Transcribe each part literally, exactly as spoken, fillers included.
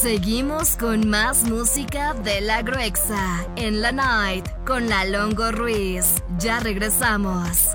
Seguimos con más música de la Gruexa en la Night con la Longo Ruiz. Ya regresamos.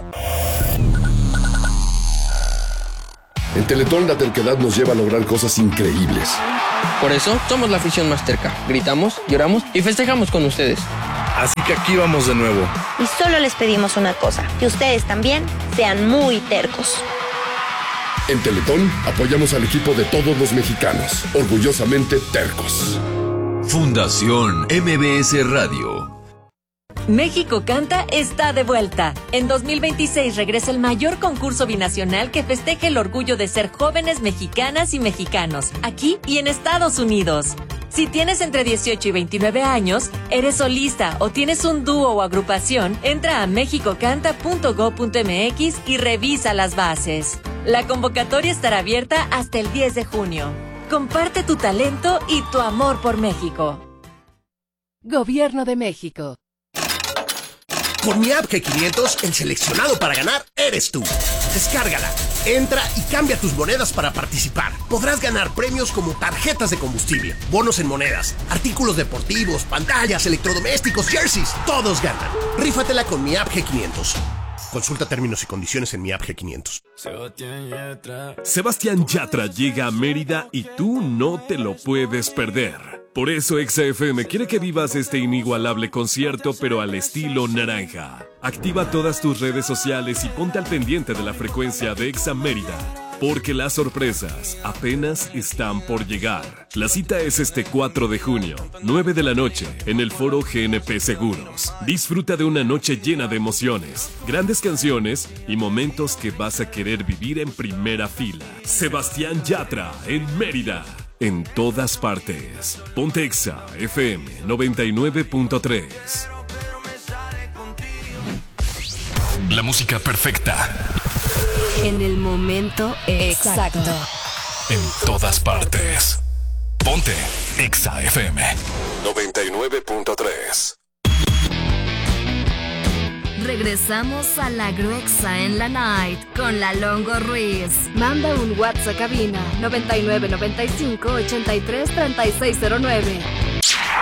En Teletón la terquedad nos lleva a lograr cosas increíbles. Por eso somos la afición más terca. Gritamos, lloramos y festejamos con ustedes. Así que aquí vamos de nuevo. Y solo les pedimos una cosa, que ustedes también sean muy tercos. En Teletón apoyamos al equipo de todos los mexicanos, orgullosamente tercos. Fundación M B S Radio. México Canta está de vuelta. En dos mil veintiséis regresa el mayor concurso binacional que festeja el orgullo de ser jóvenes mexicanas y mexicanos, aquí y en Estados Unidos. Si tienes entre dieciocho y veintinueve años, eres solista o tienes un dúo o agrupación, entra a mexico canta punto gob punto eme equis y revisa las bases. La convocatoria estará abierta hasta el diez de junio. Comparte tu talento y tu amor por México. Gobierno de México. Con mi app G quinientos, el seleccionado para ganar eres tú. Descárgala, entra y cambia tus monedas para participar. Podrás ganar premios como tarjetas de combustible, bonos en monedas, artículos deportivos, pantallas, electrodomésticos, jerseys. Todos ganan. Rífatela con mi app G quinientos. Consulta términos y condiciones en mi app G quinientos. Sebastián Yatra llega a Mérida y tú no te lo puedes perder. Por eso Exa F M quiere que vivas este inigualable concierto, pero al estilo naranja. Activa todas tus redes sociales y ponte al pendiente de la frecuencia de Exa Mérida, porque las sorpresas apenas están por llegar. La cita es este cuatro de junio, nueve de la noche, en el Foro G N P Seguros. Disfruta de una noche llena de emociones, grandes canciones y momentos que vas a querer vivir en primera fila. Sebastián Yatra en Mérida. En todas partes. Ponte Exa F M noventa y nueve punto tres. La música perfecta. En el momento exacto. En todas partes. Ponte Exa F M noventa y nueve punto tres. Regresamos a la Gruexa en la Night con la Longo Ruiz. Manda un WhatsApp a cabina noventa y nueve noventa y cinco ochenta y tres treinta y seis cero nueve.